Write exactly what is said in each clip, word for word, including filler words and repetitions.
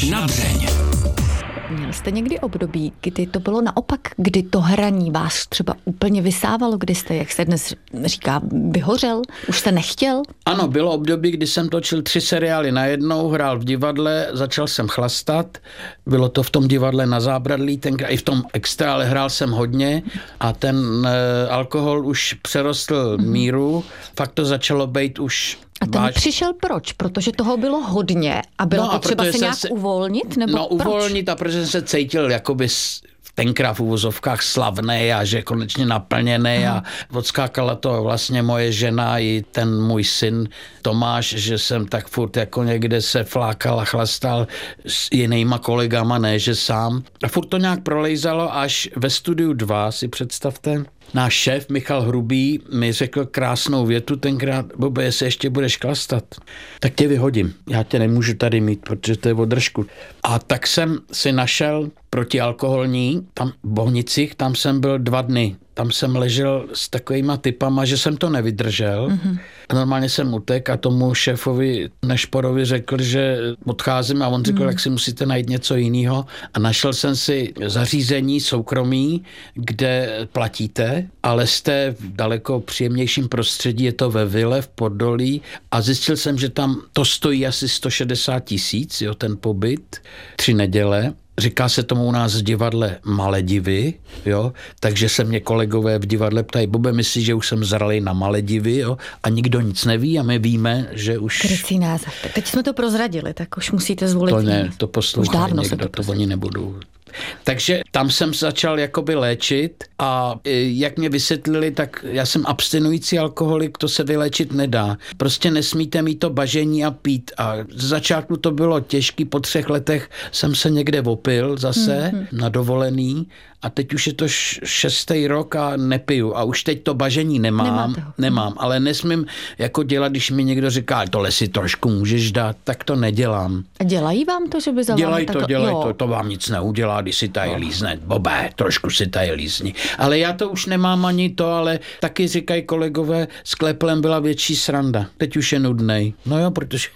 na dřeň. Měl jste někdy období, kdy to bylo naopak, kdy to hraní vás třeba úplně vysávalo, kdy jste, jak se dnes říká, vyhořel? Už jste nechtěl? Ano, bylo období, kdy jsem točil tři seriály najednou, hrál v divadle, začal jsem chlastat. Bylo to v tom divadle na Zábradlí, tenkrát i v tom Extra, ale hrál jsem hodně a ten e, alkohol už přerostl mm. míru. Fakt to začalo být už... A ten váž... přišel proč? Protože toho bylo hodně a bylo no, potřeba se nějak se... uvolnit? Nebo no proč? uvolnit a protože jsem se cítil jakoby tenkrát v uvozovkách slavnej a že konečně naplněný a odskákala to vlastně moje žena i ten můj syn Tomáš, že jsem tak furt jako někde se flákal a chlastal s jinýma kolegama, ne že sám. A furt to nějak prolejzalo až ve Studiu dva, si představte. Náš šéf Michal Hrubý mi řekl krásnou větu tenkrát: Bobe, jestli ještě budeš chlastat, tak tě vyhodím. Já tě nemůžu tady mít, protože to je o držku. A tak jsem si našel protialkoholní, tam v Bohnicích, tam jsem byl dva dny. Tam jsem ležel s takovýma typama, že jsem to nevydržel. Mm-hmm. Normálně jsem utek a tomu šéfovi Nešporovi řekl, že odcházím a on řekl, mm. jak si musíte najít něco jiného. A našel jsem si zařízení soukromí, kde platíte, ale jste v daleko příjemnějším prostředí, je to ve vile v Podolí a zjistil jsem, že tam to stojí asi sto šedesát tisíc, jo, ten pobyt, tři neděle. Říká se tomu u nás v divadle Maledivy, jo, takže se mě kolegové v divadle ptají: Bobe, myslíš, že už jsem zralej na Maledivy, jo, a nikdo nic neví a my víme, že už... Krycí název. Teď jsme to prozradili, tak už musíte zvolit. To ne, to poslouchají někdo, to, to oni nebudou. Takže tam jsem začal jakoby léčit a jak mě vysvětlili, tak já jsem abstinující alkoholik, to se vyléčit nedá. Prostě nesmíte mít to bažení a pít. A z začátku to bylo těžký, po třech letech jsem se někde opil zase mm-hmm. na dovolený a teď už je to šestý rok a nepiju a už teď to bažení nemám, nemám, ale nesmím jako dělat, když mi někdo říká, tohle si trošku můžeš dát, tak to nedělám. A dělají vám to, že by za vámi Dělají takhle... to, dělají to, to vám nic neudělá, když si tady no. lízne, Bobe, trošku si tady lízni. Ale já to už nemám ani to, ale taky říkají kolegové, s Kleplem byla větší sranda, teď už je nudnej. No jo, protože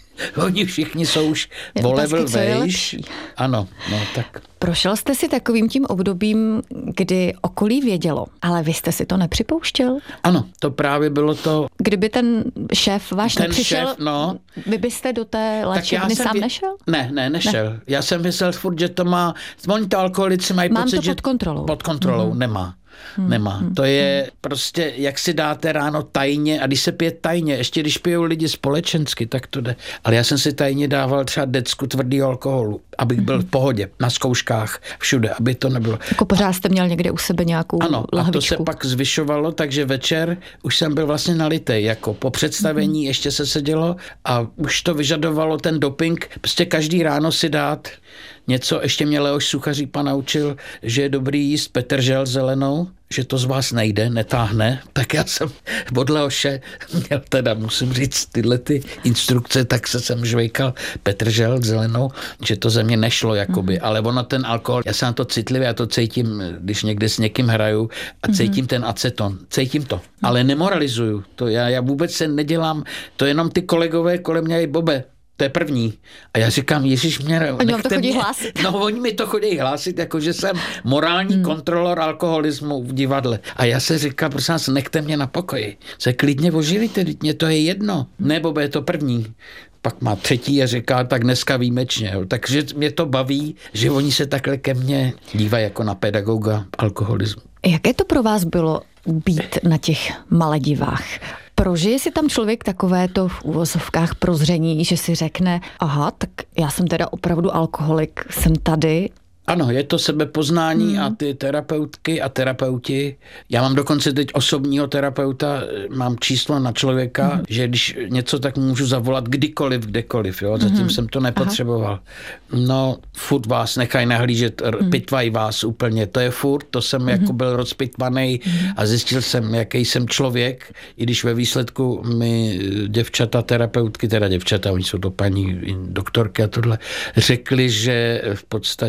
oni všichni jsou už o level vejš. Ano, no tak. Prošel jste si takovým tím obdobím, kdy okolí vědělo, ale vy jste si to nepřipouštěl? Ano, to právě bylo to... Kdyby ten šéf váš ten nepřišel, šéf, no, vy byste do té léčebny sám vě... nešel? Ne, ne, nešel. Ne. Já jsem myslel furt, že to má... Oni to alkoholici mají Mám pocit, to pod že... kontrolou. Pod kontrolou, mm. nemá. Hmm, Nemá. Hmm, to je hmm. prostě, jak si dáte ráno tajně a když se pije tajně, ještě když pijou lidi společensky, tak to jde. Ale já jsem si tajně dával třeba decku tvrdého alkoholu, abych byl v pohodě, na zkouškách, všude, aby to nebylo. Jako pořád jste měl někde u sebe nějakou ano, lahvičku. A to se pak zvyšovalo, takže večer už jsem byl vlastně nalitej, jako po představení hmm. ještě se sedělo a už to vyžadovalo ten doping, prostě každý ráno si dát něco. Ještě mě Leoš Suchařípa naučil, že je dobrý jíst petržel zelenou, že to z vás nejde, netáhne. Tak já jsem od Leoše měl teda, musím říct, tyhle ty instrukce, tak se jsem žvejkal petržel zelenou, že to ze mě nešlo jakoby, mm. ale ono ten alkohol, já jsem na to citlivý, já to cítím, když někde s někým hraju a cítím mm. ten aceton, cítím to, ale nemoralizuju, to já, já vůbec se nedělám, to jenom ty kolegové kolem mě, Bobe, to je první. A já říkám, ježišměr, oni vám to chodí mě. hlásit. No, oni mi to chodí hlásit, jako že jsem morální hmm. kontrolor alkoholismu v divadle. A já se říkám, prosím vás, nechte mě na pokoji. Se klidně oživíte, mě to je jedno. Ne, Bobe, je to první. Pak má třetí a říká, tak dneska výjimečně. Jo. Takže mě to baví, že oni se takhle ke mně dívají jako na pedagoga alkoholismu. Jaké to pro vás bylo být na těch Maledivách? Prožije si tam člověk takovéto v uvozovkách prozření, že si řekne, aha, tak já jsem teda opravdu alkoholik, jsem tady. Ano, je to sebepoznání hmm. a ty terapeutky a terapeuti. Já mám dokonce teď osobního terapeuta, mám číslo na člověka, hmm. že když něco, tak můžu zavolat kdykoliv, kdekoliv. Jo? Zatím hmm. jsem to nepotřeboval. Aha. No, furt vás nechají nahlížet, hmm. pitvají vás úplně. To je furt, to jsem hmm. jako byl rozpitvanej hmm. a zjistil jsem, jaký jsem člověk, i když ve výsledku mi děvčata terapeutky, teda děvčata, oni jsou to paní doktorky a tohle, řekli, že v podstatě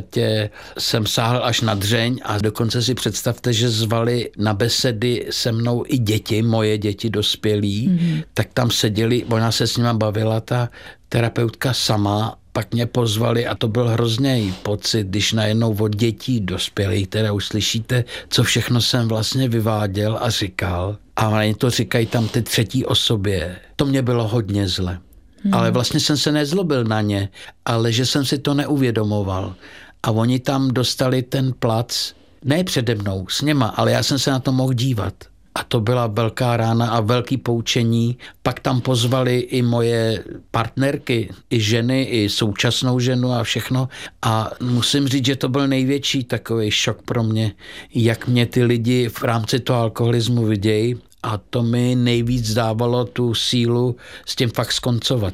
že jsem sáhl až na dřeň a dokonce si představte, že zvali na besedy se mnou i děti, moje děti dospělí, mm-hmm. tak tam seděli, ona se s nima bavila, ta terapeutka sama, pak mě pozvali a to byl hrozný pocit, když najednou od dětí dospělých teda uslyšíte, co všechno jsem vlastně vyváděl a říkal. A oni to říkají tam ty třetí osobě. To mě bylo hodně zle. Hmm. Ale vlastně jsem se nezlobil na ně, ale že jsem si to neuvědomoval. A oni tam dostali ten plac, ne přede mnou, s něma, ale já jsem se na to mohl dívat. A to byla velká rána a velký poučení. Pak tam pozvali i moje partnerky, i ženy, i současnou ženu a všechno. A musím říct, že to byl největší takový šok pro mě, jak mě ty lidi v rámci toho alkoholismu vidějí. A to mi nejvíc dávalo tu sílu s tím fakt skoncovat.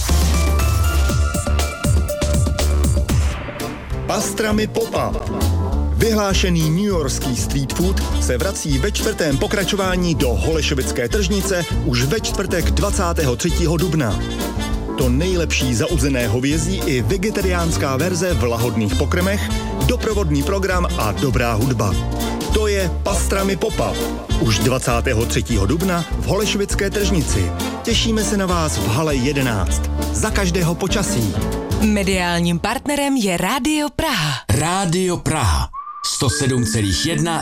Pastrami pop-up. Vyhlášený newyorský street food se vrací ve čtvrtém pokračování do Holešovické tržnice už ve čtvrtek dvacátého třetího dubna. To nejlepší zauzené hovězí i vegetariánská verze v lahodných pokrmech, doprovodný program a dobrá hudba. To je Pastrami pop-up. Už dvacátého třetího dubna v Holešovické tržnici. Těšíme se na vás v hale jedenáct. Za každého počasí. Mediálním partnerem je Rádio Praha. Rádio Praha sto sedm celá jedna